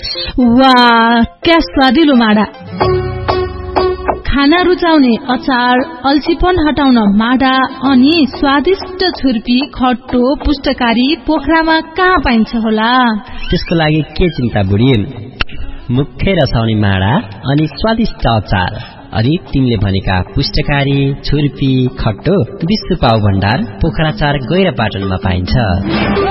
वाह, क्या स्वादिलो माडा। खाना रुचाउने अचार, अल्छीपन हटाउन माडा अनि स्वादिष्ट छुर्पी, खट्टो, पुष्टकारी पोखरामा कहाँ पाइन्छ होला? त्यसको लागि के चिन्ता बुढी, मुखै रसाउने माडा अनि स्वादिष्ट अचार अनि तिमीले भनेका पुष्टकारी, छुर्पी, खट्टो विश्व पाउ भण्डार पोखरा 4 गैरापाटनमा पाइन्छ।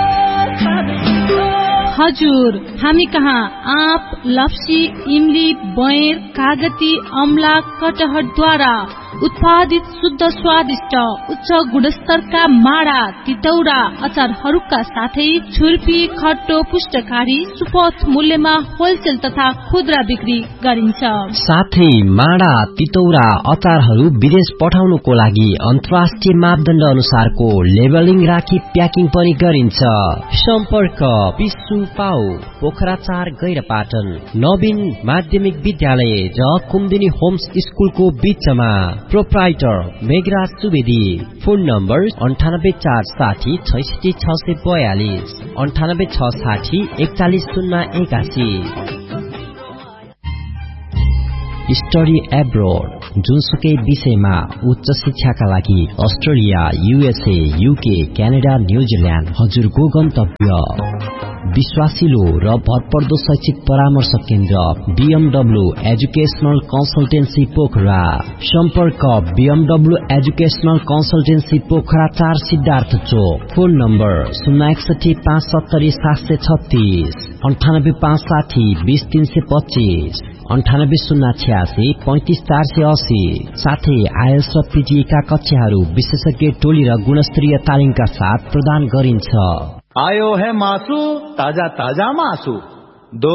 हजुर, हामी कहाँ आँप, लप्सी, इमली, बयर, कागती, अमला, कटहरद्वारा उत्पादित शुद्ध स्वादिष्ट उच्च गुणस्तरका माडा, तितौरा, अचारहरूका साथै छुर्पी, खट्टो, पुष्टकारी सुपथ मूल्यमा होलसेल तथा खुद्रा बिक्री गरिन्छ। साथै माडा, तितौरा, अचारहरू विदेश पठाउनुको लागि अन्तर्राष्ट्रिय मापदण्ड अनुसारको लेबलिङ राखी प्याकिङ पनि गरिन्छ। सम्पर्क विश्व पाउ पोखरा 4 गैरापाटन, नवीन माध्यमिक विद्यालय र कुमुदिनी होम्स स्कुलको बीचमा। Proprietor Meghraj Subedi. Phone number 9846 66642 9866 41081। Study abroad, जुनसुकै विषयमा उच्च शिक्षाका लागि Australia, USA, UK, Canada, New Zealand हजुरको गन्तव्य। विश्वासिलो र भरपर्दो शैक्षिक परामर्श केन्द्र BMW एजुकेशनल कन्सल्टेन्सी पोखरा। सम्पर्क BMW educational consultancy Pokhara 4 Siddhartha चोक। Phone number 061 570 736 98560 20325 98 086 35 480। साथै आइएल्स र PTE का कक्षाहरू विशेषज्ञ टोली र गुणस्तरीय तालिमका साथ प्रदान गरिन्छ। आयो है मासु, ताजा ताजा मासु।